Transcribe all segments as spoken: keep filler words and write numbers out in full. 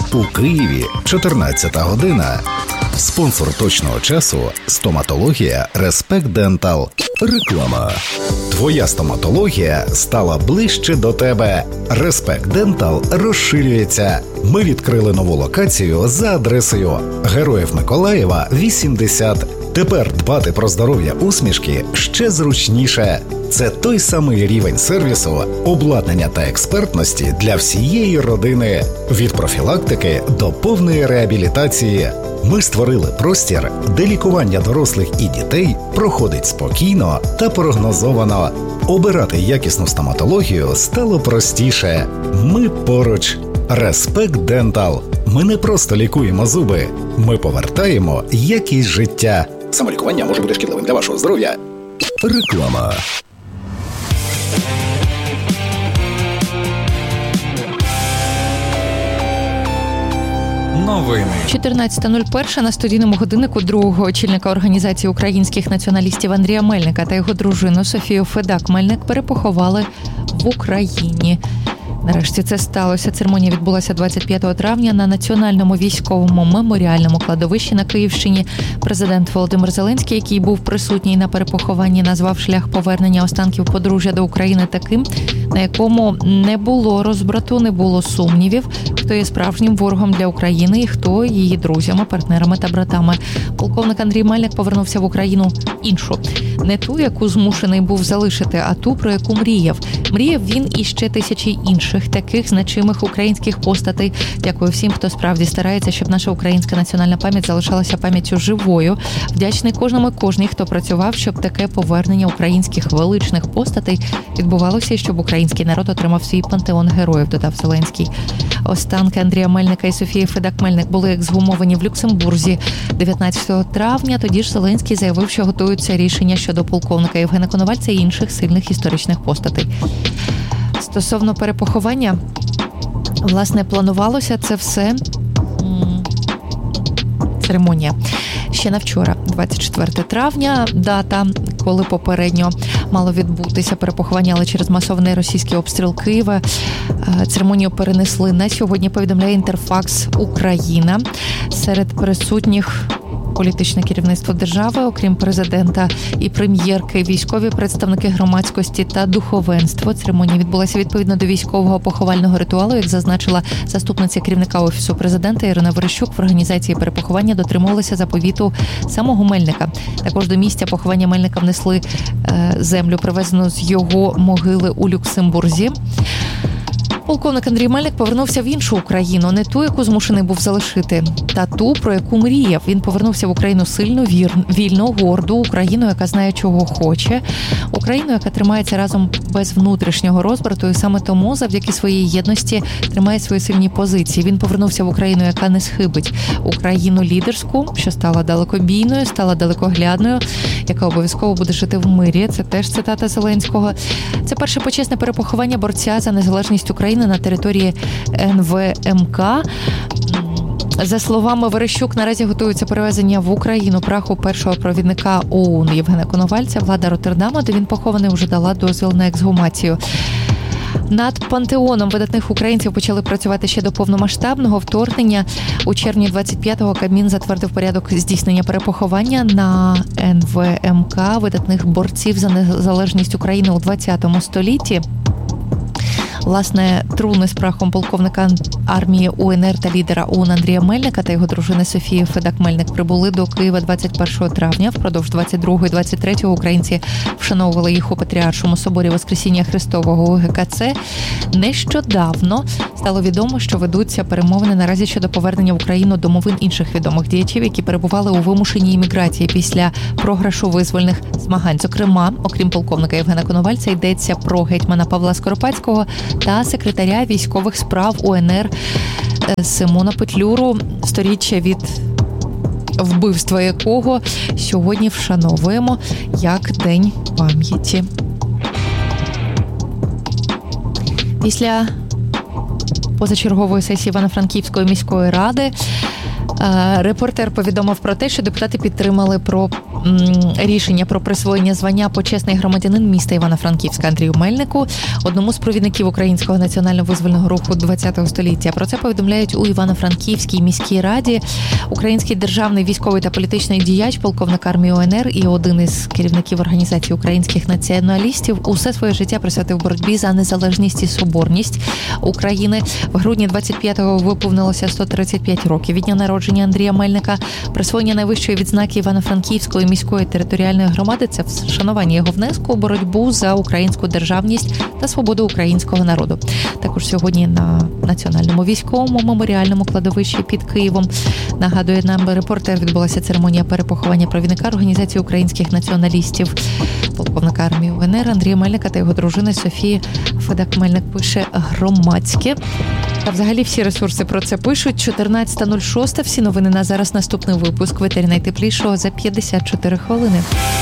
У Києві чотирнадцята година. Спонсор точного часу – стоматологія Респект Дентал. Реклама. Твоя стоматологія стала ближче до тебе. Респект Дентал розширюється. Ми відкрили нову локацію за адресою Героїв Миколаєва, вісімдесят. Тепер дбати про здоров'я усмішки ще зручніше. Це той самий рівень сервісу, обладнання та експертності для всієї родини. Від профілактики до повної реабілітації. Ми створили простір, де лікування дорослих і дітей проходить спокійно та прогнозовано. Обирати якісну стоматологію стало простіше. Ми поруч. Респект Дентал. Ми не просто лікуємо зуби. Ми повертаємо якість життя. Самолікування може бути шкідливим для вашого здоров'я. Реклама. Новини. чотирнадцята нуль один на студійному годиннику другого очільника Організації українських націоналістів Андрія Мельника та його дружину Софію Федак-Мельник перепоховали в Україні. Нарешті це сталося. Церемонія відбулася двадцять п'ятого травня на Національному військовому меморіальному кладовищі на Київщині. Президент Володимир Зеленський, який був присутній на перепохованні, назвав шлях повернення останків подружжя до України таким, на якому не було розбрату, не було сумнівів, хто є справжнім ворогом для України і хто її друзями, партнерами та братами. Полковник Андрій Мельник повернувся в Україну іншу. Не ту, яку змушений був залишити, а ту, про яку мріяв. Мріяв він і ще тисячі інших таких значимих українських постатей. Дякую всім, хто справді старається, щоб наша українська національна пам'ять залишалася пам'яттю живою. Вдячний кожному і кожній, хто працював, щоб таке повернення українських величних постатей відбувалося і щоб український народ отримав свій пантеон героїв, додав Зеленський. Останки Андрія Мельника і Софії Федак-Мельник були ексгумовані в Люксембурзі дев'ятнадцятого травня. Тоді ж Зеленський заявив, що готуються рішення щодо полковника Євгена Коновальця і інших сильних історичних постатей. Стосовно перепоховання, власне, планувалося це все церемонія ще на вчора, двадцять четвертого травня, дата, коли попередньо мало відбутися перепоховання, але через масований російський обстріл Києва церемонію перенесли на сьогодні, повідомляє Інтерфакс Україна. Серед присутніх політичне керівництво держави, окрім президента і прем'єрки, військові представники громадськості та духовенство. Церемонія відбулася відповідно до військового поховального ритуалу, як зазначила заступниця керівника Офісу президента Ірина Верещук. В організації перепоховання дотримувалися заповіту самого Мельника. Також до місця поховання Мельника внесли е, землю, привезену з його могили у Люксембурзі. Полковник Андрій Мельник повернувся в іншу Україну, не ту, яку змушений був залишити, та ту, про яку мріяв. Він повернувся в Україну сильну, вільну, горду, Україну, яка знає, чого хоче, Україну, яка тримається разом без внутрішнього розбрату, і саме тому, завдяки своїй єдності, тримає свої сильні позиції. Він повернувся в Україну, яка не схибить, Україну лідерську, що стала далекобійною, стала далекоглядною, яка обов'язково буде жити в мирі. Це теж цитата Зеленського. Це перше почесне перепоховання борця за незалежність України на території ен ве ем ка. За словами Верещук, наразі готується перевезення в Україну праху першого провідника о у ен Євгена Коновальця. Влада Роттердама, де він похований, вже дала дозвіл на ексгумацію. Над пантеоном видатних українців почали працювати ще до повномасштабного вторгнення. У червні двадцять п'ятого Кабмін затвердив порядок здійснення перепоховання на ен ве ем ка видатних борців за незалежність України у ХХ столітті. Власне, труни з прахом полковника армії у ен ер та лідера о у ен Андрія Мельника та його дружини Софії Федак-Мельник прибули до Києва двадцять першого травня. Впродовж двадцять другого і двадцять третього українці вшановували їх у Патріаршому соборі Воскресіння Христового у ге ка це. Нещодавно стало відомо, що ведуться перемовини наразі щодо повернення в Україну домовин інших відомих діячів, які перебували у вимушеній імміграції після програшу визвольних змагань. Зокрема, окрім полковника Євгена Коновальця, йдеться про гетьмана Павла Скоропадського та секретаря військових справ о ен ер Симона Петлюру, сторіччя від вбивства якого сьогодні вшановуємо як День пам'яті. Після позачергової сесії Івано-Франківської міської ради репортер повідомив про те, що депутати підтримали про рішення про присвоєння звання почесний громадянин міста Івано-Франківська Андрію Мельнику, одному з провідників українського національно-визвольного руху ХХ століття. Про це повідомляють у Івано-Франківській міській раді. Український державний військовий та політичний діяч, полковник армії УНР і один із керівників організації українських націоналістів усе своє життя присвятив боротьбі за незалежність і соборність України. В грудні двадцять п'ятого виповнилося сто тридцять п'ять років від дня народження Андрія Мельника. Присвоєння найвищої відзнаки Івано-Франківської міської територіальної громади – це вшанування його внеску у боротьбу за українську державність та свободу українського народу. Також сьогодні на Національному військовому меморіальному кладовищі під Києвом, нагадує нам репортер, відбулася церемонія перепоховання провідника організації українських націоналістів, полковника армії УНР Андрія Мельника та його дружини Софії Федак-Мельник, пише Громадське. А взагалі всі ресурси про це пишуть. чотирнадцята нуль шість. Всі новини на зараз. Наступний випуск в етері найтеплішого за п'ятдесят чотири хвилини.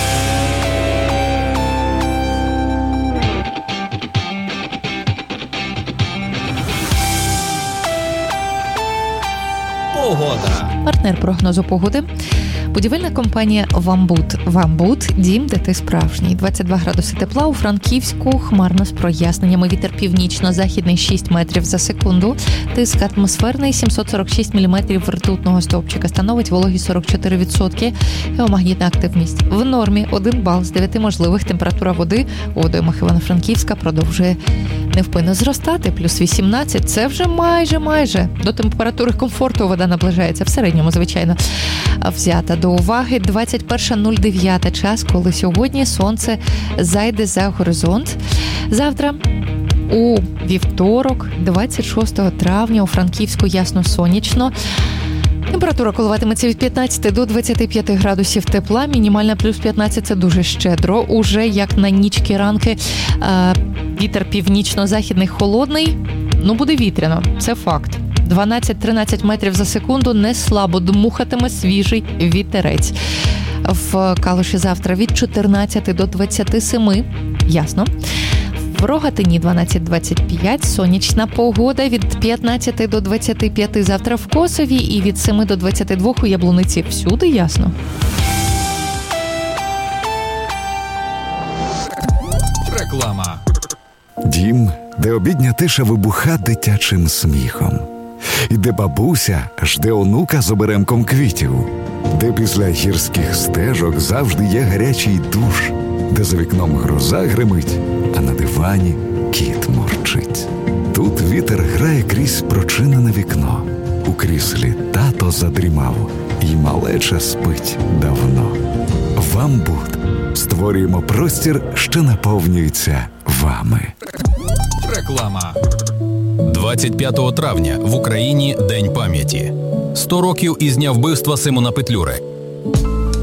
Погода. Партнер прогнозу погоди – будівельна компанія «Вамбут». «Вамбут» – дім, де ти справжній. двадцять два градуси тепла у Франківську, хмарно з проясненнями. Вітер північно-західний шість метрів за секунду. Тиск атмосферний сімсот сорок шість міліметрів ртутного стовпчика. Становить вологість сорок чотири відсотки. Геомагнітна активність в нормі. один бал з дев'яти можливих. Температура води у водоймах Івано-Франківська продовжує невпинно зростати. Плюс вісімнадцять. Це вже майже-майже. До температури комфорту вода наближається. В середньому, звичайно, взята до уваги. двадцять перша нуль дев'ять час, коли сьогодні сонце зайде за горизонт. Завтра у вівторок, двадцять шостого травня, у Франківську ясно-сонячно. Температура коливатиметься від п'ятнадцяти до двадцяти п'яти градусів тепла, мінімальна плюс п'ятнадцять – це дуже щедро. Уже як на нічки ранки. Вітер північно-західний холодний, ну буде вітряно, це факт. дванадцять-тринадцять метрів за секунду, не слабо дмухатиме свіжий вітерець. В Калуші завтра від чотирнадцяти до двадцяти семи, ясно. В Рогатині дванадцять двадцять п'ять, сонячна погода, від п'ятнадцяти до двадцяти п'яти завтра в Косові і від семи до двадцяти двох у Яблуниці. Всюди ясно. Реклама. Дім, де обідня тиша вибуха дитячим сміхом. І де бабуся жде онука з оберемком квітів. Де після гірських стежок завжди є гарячий душ. Де за вікном гроза гримить, а на дивані кіт мурчить. Тут вітер грає крізь прочинене вікно. У кріслі тато задрімав, і малеча спить давно. «Вамбут» створюємо простір, що наповнюється вами. Реклама. двадцять п'ятого травня в Україні День пам'яті. сто років із дня вбивства Симона Петлюри.